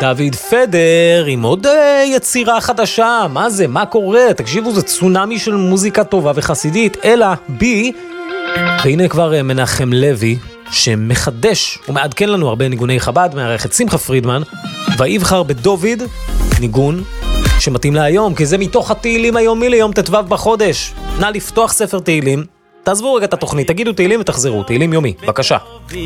דוד פדר עם עוד יצירה חדשה. מה זה? מה קורה? תקשיבו, זה צונאמי של מוזיקה טובה וחסידית, אלא בי. והנה כבר מנחם לוי שמחדש ומעדכן לנו הרבה ניגוני חב"ד, מערכת שמחה פרידמן, ויבחר בדוד ניגון שמתאים להיום, כי זה מתוך התהילים היומי ליום ט"ו בחודש. נא לפתוח ספר תהילים, תעזבו רגע את התוכנית, תגידו תהילים ותחזרו, תהילים יומי, בבקשה.